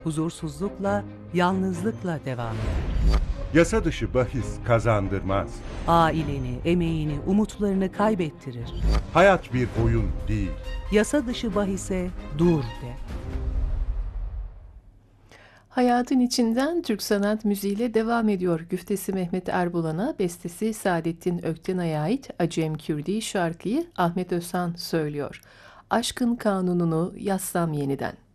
huzursuzlukla, yalnızlıkla devam eder. Yasa dışı bahis kazandırmaz. Aileni, emeğini, umutlarını kaybettirir. Hayat bir oyun değil. Yasa dışı bahise dur de. Hayatın içinden Türk sanat müziğiyle devam ediyor. Güftesi Mehmet Erbulan'a, bestesi Saadettin Öktenay'a ait Acem Kürdi şarkıyı Ahmet Özhan söylüyor. Aşkın kanununu yazsam yeniden.